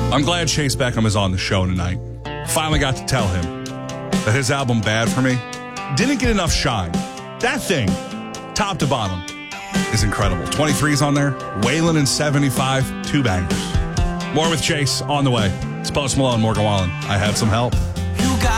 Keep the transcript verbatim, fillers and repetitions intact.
I'm glad Chase Beckham is on the show tonight. Finally got to tell him that his album Bad For Me didn't get enough shine. That thing, top to bottom, is incredible. twenty-three's on there. Waylon and seventy-five, two bangers. More with Chase on the way. It's Post Malone, Morgan Wallen. I Have Some Help.